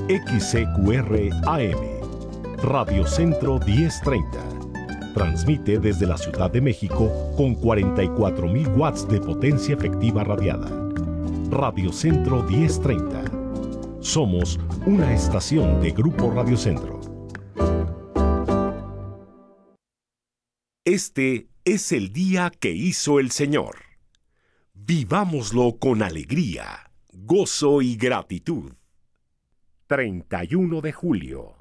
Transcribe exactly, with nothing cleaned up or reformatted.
X C Q R A M, Radio Centro diez treinta. Transmite desde la Ciudad de México con cuarenta y cuatro mil watts de potencia efectiva radiada. Radio Centro diez treinta. Somos una estación de Grupo Radio Centro. Este es el día que hizo el Señor. Vivámoslo con alegría, gozo y gratitud. treinta y uno de julio.